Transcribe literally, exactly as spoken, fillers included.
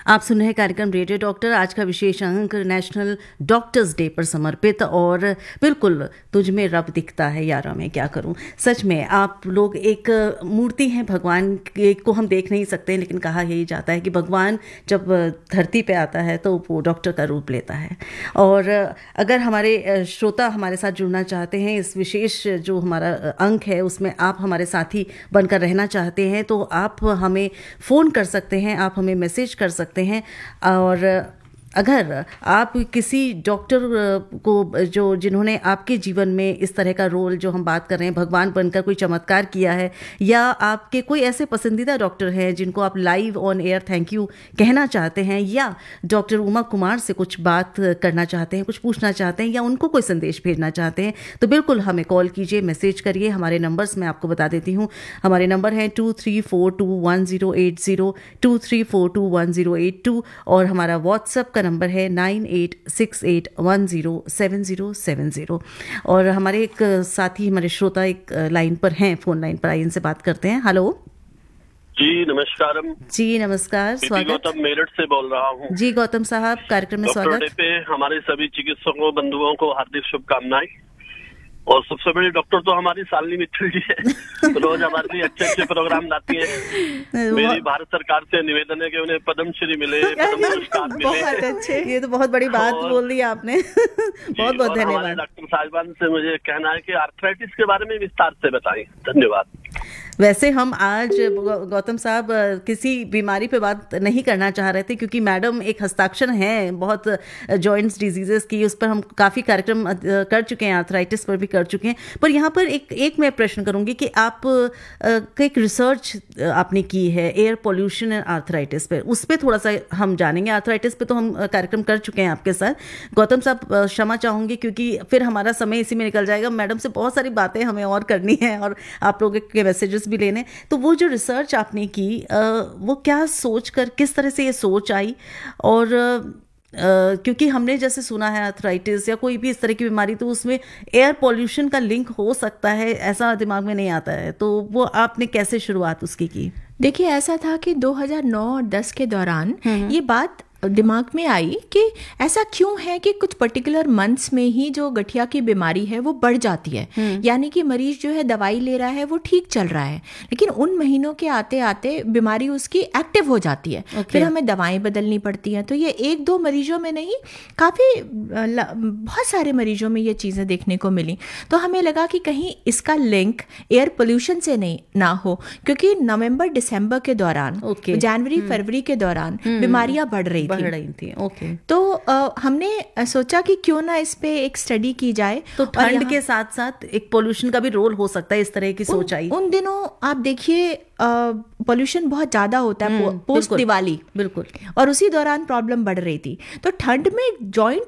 आप सुन रहे हैं कार्यक्रम रेडियो डॉक्टर। आज का विशेष अंक नेशनल डॉक्टर्स डे पर समर्पित। और बिल्कुल तुझ में रब दिखता है यारा, मैं क्या करूं। सच में आप लोग एक मूर्ति हैं भगवान को, हम देख नहीं सकते, लेकिन कहा यही जाता है कि भगवान जब धरती पे आता है तो वो डॉक्टर का रूप लेता है। और अगर हमारे श्रोता हमारे साथ जुड़ना चाहते हैं, इस विशेष जो हमारा अंक है उसमें आप हमारे साथी बनकर रहना चाहते हैं, तो आप हमें फ़ोन कर सकते हैं, आप हमें मैसेज कर सकते हैं। और अगर आप किसी डॉक्टर को जो जिन्होंने आपके जीवन में इस तरह का रोल जो हम बात कर रहे हैं भगवान बनकर कोई चमत्कार किया है, या आपके कोई ऐसे पसंदीदा डॉक्टर हैं जिनको आप live on air thank you कहना चाहते हैं, या डॉक्टर उमा कुमार से कुछ बात करना चाहते हैं, कुछ पूछना चाहते हैं, या उनको कोई संदेश भेजना चाहते हैं, तो बिल्कुल हमें कॉल कीजिए, मैसेज करिए। हमारे नंबर्स मैं आपको बता देती हूँ। हमारे नंबर हैं to three four to one zero eight zero, to three four to one zero eight to, और हमारा व्हाट्सएप नंबर है nine eight six eight one zero seven zero seven zero. और हमारे एक साथी, हमारे श्रोता एक लाइन पर हैं, फोन लाइन पर, आइए इनसे बात करते हैं। हेलो जी, नमस्कार। जी नमस्कार, स्वागत। गौतम मेरठ से बोल रहा हूँ। जी गौतम साहब, कार्यक्रम में स्वागत। डॉक्टर डे पे हमारे सभी चिकित्सकों बंधुओं को हार्दिक शुभकामनाएं। और सबसे बड़ी डॉक्टर तो हमारी शालिनी मित्तल जी है, रोज हमारे लिए अच्छे अच्छे प्रोग्राम लाती है। मेरी भारत सरकार से निवेदन है कि उन्हें पद्मश्री मिले, पद्म पुरस्कार मिले। बहुत अच्छे, ये तो बहुत बड़ी बात बोल दी आपने। बहुत बहुत धन्यवाद। डॉक्टर साहिबान से मुझे कहना है कि आर्थराइटिस के बारे में विस्तार से बताएं। धन्यवाद। वैसे हम आज गौतम साहब किसी बीमारी पे बात नहीं करना चाह रहे थे, क्योंकि मैडम एक हस्ताक्षर हैं बहुत जॉइंट्स डिजीजेस की, उस पर हम काफ़ी कार्यक्रम कर चुके हैं, आर्थराइटिस पर भी कर चुके हैं। पर यहाँ पर एक एक मैं प्रश्न करूँगी कि आप एक रिसर्च आपने की है एयर पोल्यूशन एंड आर्थराइटिस पर, उस पर थोड़ा सा हम जानेंगे। आर्थराइटिस पे तो हम कार्यक्रम कर चुके हैं आपके साथ। गौतम साहब क्षमा चाहूँगी, क्योंकि फिर हमारा समय इसी में निकल जाएगा। मैडम से बहुत सारी बातें हमें और करनी है और आप लोगों के मैसेजेस भी लेने। तो वो जो रिसर्च आपने की, वो क्या सोचकर, किस तरह से ये सोच आई? और Uh, क्योंकि हमने जैसे सुना है आर्थराइटिस या कोई भी इस तरह की बीमारी, तो उसमें एयर पोल्यूशन का लिंक हो सकता है, ऐसा दिमाग में नहीं आता है। तो वो आपने कैसे शुरुआत उसकी की? देखिए, ऐसा था कि दो हज़ार नौ और दस के दौरान ये बात दिमाग में आई कि ऐसा क्यों है कि कुछ पर्टिकुलर मंथ्स में ही जो गठिया की बीमारी है वो बढ़ जाती है। यानी कि मरीज जो है दवाई ले रहा है, वो ठीक चल रहा है, लेकिन उन महीनों के आते आते बीमारी उसकी एक्टिव हो जाती है। okay. फिर हमें दवाएं बदलनी पड़ती हैं। तो ये एक दो मरीजों में नहीं, काफ़ी बहुत सारे मरीजों में ये चीज़ें देखने को मिली। तो हमें लगा कि कहीं इसका लिंक एयर पोल्यूशन से नहीं ना हो, क्योंकि नवंबर दिसंबर के दौरान, okay. जनवरी फरवरी के दौरान बीमारियां बढ़ रही बढ़ रही थी। ओके। तो आ, हमने सोचा कि क्यों ना इस पे एक स्टडी की जाए। तो ठंड के साथ साथ एक पोल्यूशन का भी रोल हो सकता है, इस तरह की सोच आई। उन दिनों आप देखिए पोल्यूशन बहुत ज्यादा होता है पोस्ट दिवाली, बिल्कुल, और उसी दौरान प्रॉब्लम बढ़ रही थी। तो ठंड में जॉइंट